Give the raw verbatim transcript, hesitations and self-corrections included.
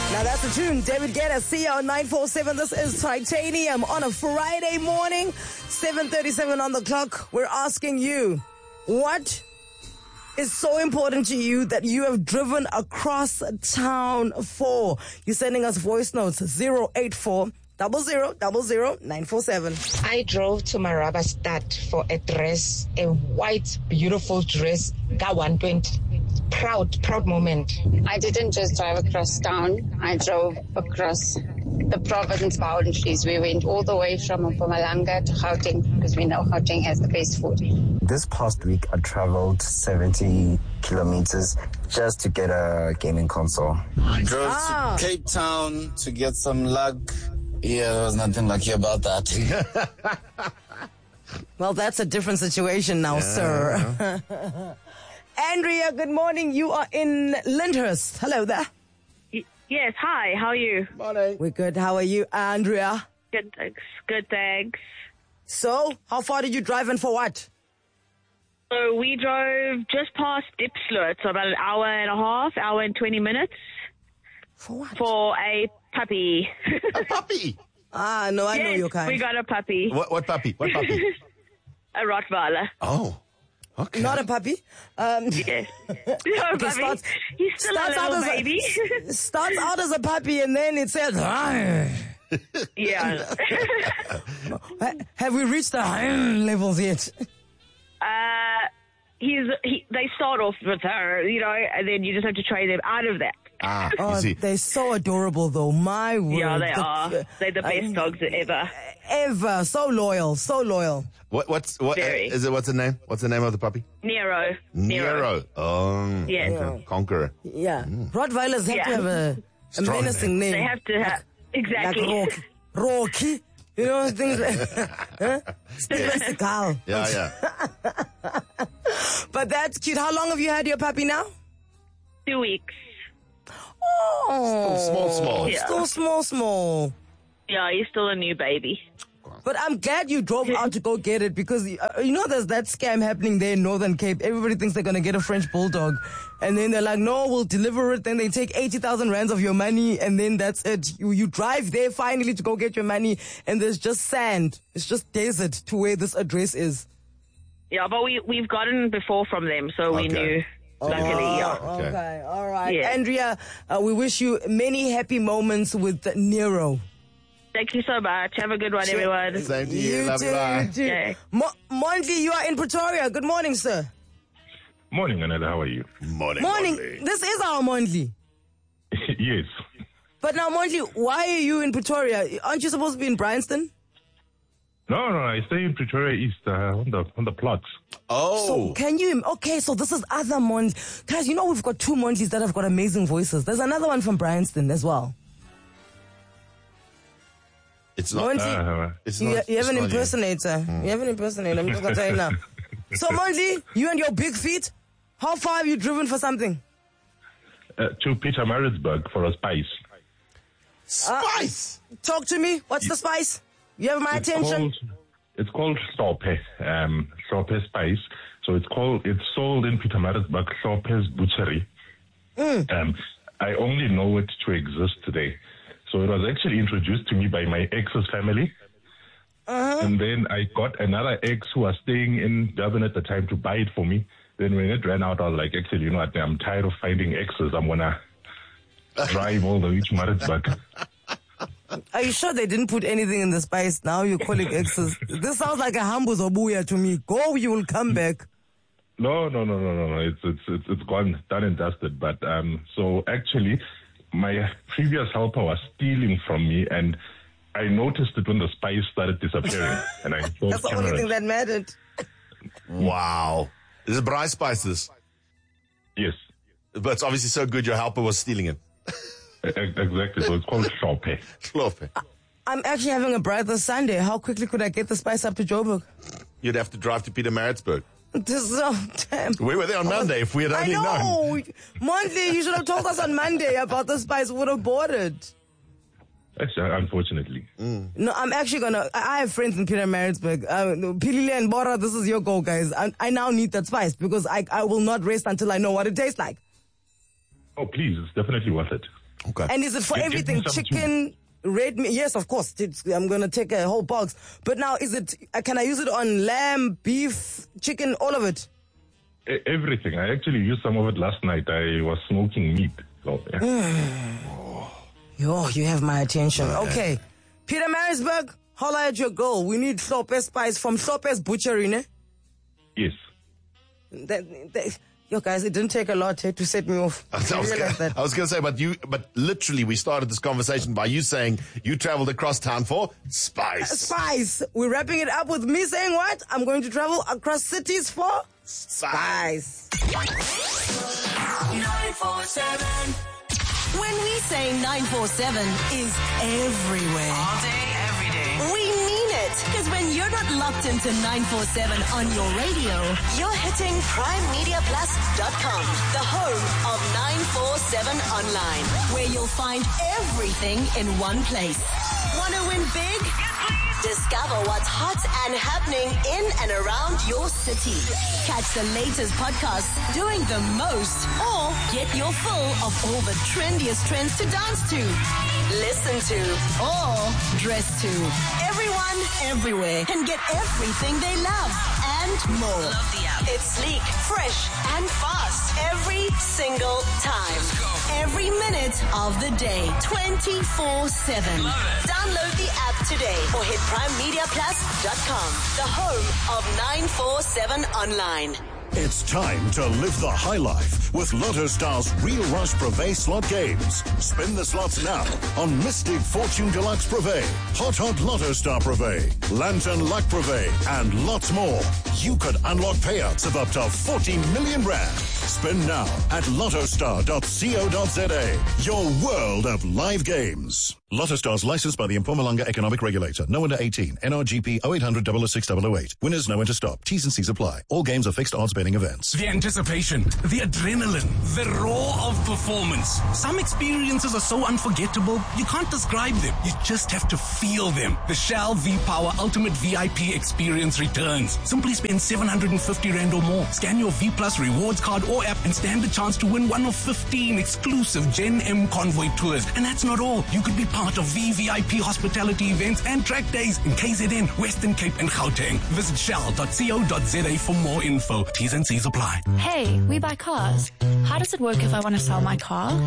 Now that's the tune. David Guetta, see you on nine four seven. This is Titanium on a Friday morning, seven thirty-seven on the clock. We're asking you, what is so important to you that you have driven across town for? You're sending us voice notes, zero eight four double zero double zero nine four seven. I drove to Marabastad for a dress, a white, beautiful dress, G one twenty. Proud, proud moment. I didn't just drive across town. I drove across the province boundaries. We went all the way from Mpumalanga to Gauteng because we know Gauteng has the best food. This past week, I traveled seventy kilometers just to get a gaming console. I drove Ah. to Cape Town to get some luck. Yeah, there was nothing lucky about that. Well, that's a different situation now, sir. Andrea, good morning. You are in Lyndhurst. Hello there. Y- Yes, hi, how are you? We're good. How are you, Andrea? Good, thanks. Good, thanks. So, how far did you drive and for what? So we drove just past Dipsloot, so about an hour and a half, hour and twenty minutes For what? for a puppy. A puppy. Ah, no, I know Yes, your kind. we got a puppy. What, what puppy? What puppy? A Rottweiler. Oh, okay. Not a puppy. Um, Yes. No, puppy. starts- He's still starts a out little as a- baby. starts out as a puppy and then it says, "Arr." Yeah. Ha- have we reached the levels yet? uh, he's, he, they start off with her, you know, and then you just have to train them out of that. Ah, you Oh, see. they're so adorable though. My word. Yeah, they The- are. They're the best uh, dogs ever. Ever. So loyal. So loyal. What, what's, what, uh, Very. is it, what's the name? What's the name of the puppy? Nero. Nero. Oh, Yes. okay. Conqueror. Yeah. Rottweilers have Yeah. to have a, a Strong menacing name. They have to have, exactly. Like Rocky. Rocky. You know, things like huh? Steven Seagal. Yeah, yeah. But that's cute. How long have you had your puppy now? Two weeks. Oh. Small, small. Yeah. Still small, small. Yeah, he's still a new baby. But I'm glad you drove out to go get it because, uh, you know, there's that scam happening there in Northern Cape. Everybody thinks they're going to get a French bulldog. And then they're like, no, we'll deliver it. Then they take eighty thousand rands of your money. And then that's it. You, you drive there finally to go get your money. And there's just sand. It's just desert to where this address is. Yeah, but we, we've gotten before from them, so we Okay. knew. Luckily, yeah. Oh, Okay. okay. All right. Yeah. Andrea, uh, we wish you many happy moments with Nero. Thank you so much. Have a good one, everyone. Same to you. You Love too, you. Bye. you too. Okay. Mo- Mondli, you are in Pretoria. Good morning, sir. Morning, Anela. How are you? Morning. Morning. morning. This is our Mondli. Yes. But now, Mondli, why are you in Pretoria? Aren't you supposed to be in Bryanston? No, no, I stay in Pretoria East uh, on the on the plots. Oh. So can you? Okay, so this is other Mondli. Guys, you know we've got two Mondlis that have got amazing voices. There's another one from Bryanston as well. It's not. Mondli, Uh, It's you, not. you have it's an not impersonator. You have an impersonator. I'm just going to tell you now. So, Mondli, you and your big feet, how far have you driven for something? uh, to Peter Maritzburg for a spice. Spice. Talk to me. What's the spice? You have my It's attention. called, it's called Sope, um, Sope Spice. So it's called, it's sold in Peter Maritzburg, Sope's Butchery. Um, I only know it to exist today. So it was actually introduced to me by my ex's family. Uh-huh. And then I got another ex who was staying in Durban at the time to buy it for me. Then when it ran out, I was like, actually, you know what, I'm tired of finding exes. I'm going to drive all the way to Maritzburg. Are you sure they didn't put anything in the spice? Now you're calling exes. This sounds like a hambus or booyah to me. Go, you will come back. No, no, no, no, no, no. It's it's it's it's gone, done and dusted. But um, so actually, my previous helper was stealing from me, and I noticed it when the spice started disappearing, and I told That's the only cameras. thing that mattered. Wow. Is it Bryce Spices? Yes, But it's obviously so good your helper was stealing it. e- e- exactly. So it's called Sope. Klope. I'm actually having a brother Sunday. How quickly could I get the spice up to Joburg? You'd have to drive to Peter Maritzburg. This is, oh, damn. We were there on Monday if we had I only known. know. Monday, you should have told us on Monday about the spice. We would have bought it. Actually, unfortunately. No, I'm actually gonna. I I have friends in Peter Maritzburg. Uh, Pilile and Bora, this is your go, guys. I, I now need that spice because I I will not rest until I know what it tastes like. Oh, please, it's definitely worth it. Okay. And is it for Give- give everything? me some Chicken, red meat? Yes, of course. It's- I'm going to take a whole box. But now, is it? Uh, can I use it on lamb, beef, chicken, all of it? E- Everything. I actually used some of it last night. I was smoking meat. So, yeah. Yo, you have my attention. Okay. Peter Marisburg, holla at your girl. We need Hlophe Spice from Hlophe's Butchery, ne? Yes. That, that, yo, guys, it didn't take a lot eh, to set me off. I was, You gonna, realize that? I was gonna say, but you, but literally, we started this conversation by you saying you traveled across town for spice. Spice. We're wrapping it up with me saying what? I'm going to travel across cities for spice. nine four seven. When we say nine four seven is everywhere. All day, every day. We mean it. Because when you're not locked into nine four seven on your radio, you're hitting prime media plus dot com, the home of nine four seven online, where you'll find everything in one place. Want to win big? Discover what's hot and happening in and around your city. Catch the latest podcasts doing the most, or get your fill of all the trendiest trends to dance to, listen to, or dress to. Everyone, everywhere can get everything they love and more. Love the app. It's sleek, fresh, and fast every single time. Every minute of the day, twenty-four seven. Download the app today or hit prime media plus dot com, the home of nine four seven online. It's time to live the high life with Lotto Star's Real Rush Privé slot games. Spin the slots now on Mystic Fortune Deluxe Privé, Hot Hot Lotto Star Privé, Lantern Luck Privé, and lots more. You could unlock payouts of up to forty million rand. Spin now at lotto star dot co dot za. Your world of live games. Lotto Stars licensed by the Mpumalanga Economic Regulator. No under eighteen. N R G P oh eight hundred, oh oh six, oh oh eight. Winners know when to stop. T's and C's apply. All games are fixed odds betting events. The anticipation, the adrenaline, the roar of performance. Some experiences are so unforgettable, you can't describe them. You just have to feel them. The Shell V-Power Ultimate V I P experience returns. Simply spend seven hundred fifty rand or more. Scan your V Plus rewards card or app and stand the chance to win one of fifteen exclusive Gen M Convoy tours. And that's not all. You could be part of V V I P hospitality events and track days in K Z N, Western Cape and Gauteng. Visit shell dot co dot za for more info. T's and C's apply. Hey, we buy cars. How does it work if I want to sell my car?